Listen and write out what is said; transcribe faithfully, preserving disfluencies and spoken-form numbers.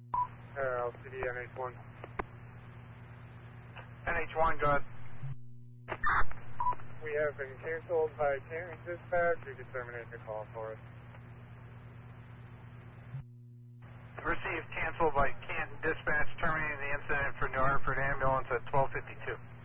Uh, L C D N H one. N H one, go ahead. We have been canceled by Canton Dispatch. You can terminate the call for us. Received, canceled by Canton Dispatch, terminating the incident for New Hartford Ambulance at twelve fifty-two.